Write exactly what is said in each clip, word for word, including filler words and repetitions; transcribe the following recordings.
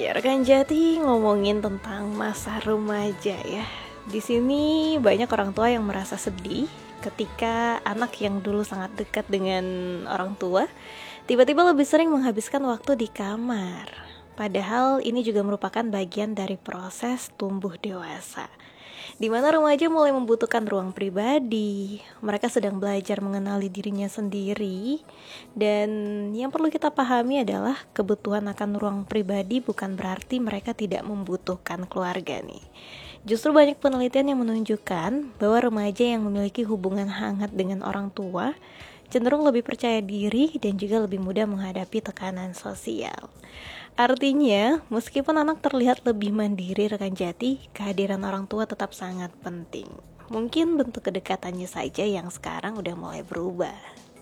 Ya, rekan Jati ngomongin tentang masa remaja ya. Di sini banyak orang tua yang merasa sedih ketika anak yang dulu sangat dekat dengan orang tua tiba-tiba lebih sering menghabiskan waktu di kamar. Padahal ini juga merupakan bagian dari proses tumbuh dewasa, di mana remaja mulai membutuhkan ruang pribadi. Mereka sedang belajar mengenali dirinya sendiri. Dan yang perlu kita pahami adalah kebutuhan akan ruang pribadi bukan berarti mereka tidak membutuhkan keluarga nih. Justru banyak penelitian yang menunjukkan bahwa remaja yang memiliki hubungan hangat dengan orang tua cenderung lebih percaya diri dan juga lebih mudah menghadapi tekanan sosial. Artinya, meskipun anak terlihat lebih mandiri rekan Jati, kehadiran orang tua tetap sangat penting. Mungkin bentuk kedekatannya saja yang sekarang udah mulai berubah.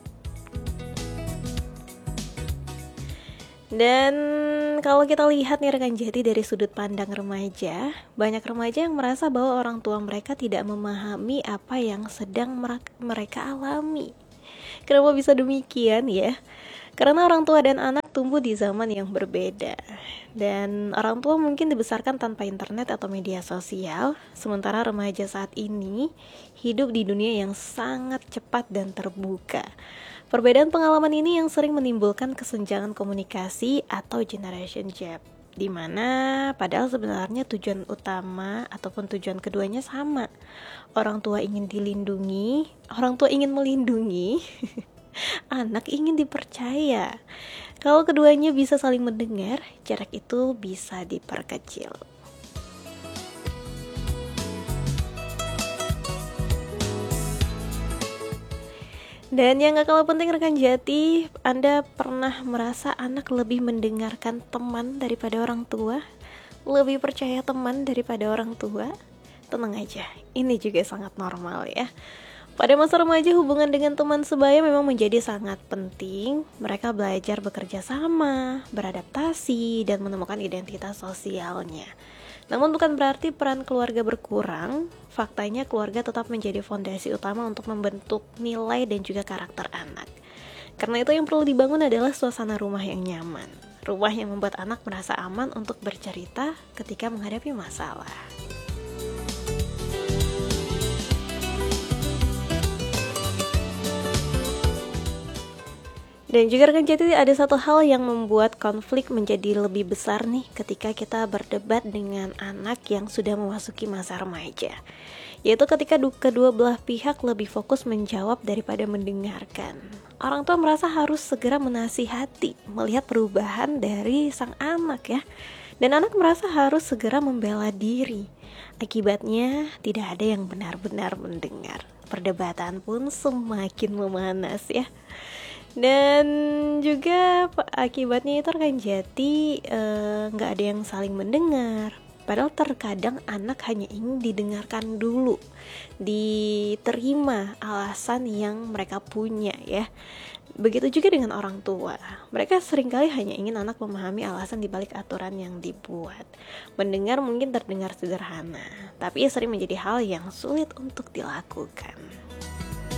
Dan kalau kita lihat nih rekan Jati dari sudut pandang remaja, banyak remaja yang merasa bahwa orang tua mereka tidak memahami apa yang sedang mereka alami. Kenapa bisa demikian ya? Karena orang tua dan anak tumbuh di zaman yang berbeda. Dan orang tua mungkin dibesarkan tanpa internet atau media sosial, sementara remaja saat ini hidup di dunia yang sangat cepat dan terbuka. Perbedaan pengalaman ini yang sering menimbulkan kesenjangan komunikasi atau generation gap, di mana padahal sebenarnya tujuan utama ataupun tujuan keduanya sama. Orang tua ingin dilindungi, orang tua ingin melindungi, anak ingin dipercaya. Kalau keduanya bisa saling mendengar, jarak itu bisa diperkecil. Dan yang gak kalah penting rekan Jati, Anda pernah merasa anak lebih mendengarkan teman daripada orang tua? Lebih percaya teman daripada orang tua? Tenang aja, ini juga sangat normal ya. Pada masa remaja, hubungan dengan teman sebaya memang menjadi sangat penting. Mereka belajar bekerja sama, beradaptasi, dan menemukan identitas sosialnya. Namun bukan berarti peran keluarga berkurang. Faktanya keluarga tetap menjadi fondasi utama untuk membentuk nilai dan juga karakter anak. Karena itu yang perlu dibangun adalah suasana rumah yang nyaman. Rumah yang membuat anak merasa aman untuk bercerita ketika menghadapi masalah. Dan juga rekan Jati, ada satu hal yang membuat konflik menjadi lebih besar nih ketika kita berdebat dengan anak yang sudah memasuki masa remaja, yaitu ketika kedua belah pihak lebih fokus menjawab daripada mendengarkan. Orang tua merasa harus segera menasihati melihat perubahan dari sang anak ya, dan anak merasa harus segera membela diri. Akibatnya tidak ada yang benar-benar mendengar. Perdebatan pun semakin memanas ya. Dan juga akibatnya itu rekan Jati nggak eh, ada yang saling mendengar. Padahal terkadang anak hanya ingin didengarkan dulu, diterima alasan yang mereka punya ya. Begitu juga dengan orang tua. Mereka seringkali hanya ingin anak memahami alasan dibalik aturan yang dibuat. Mendengar mungkin terdengar sederhana, tapi sering menjadi hal yang sulit untuk dilakukan.